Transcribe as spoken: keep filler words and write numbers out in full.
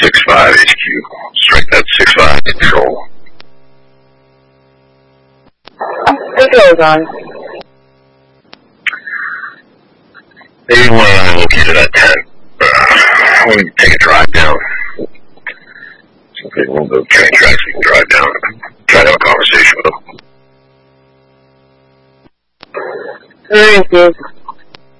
six five H Q. Strike that six five control. Control's on. They want to locate that tent. Uh, I want to take a drive down. So they will go train tracks, we can drive down and try to have a conversation with them. Alright, dude.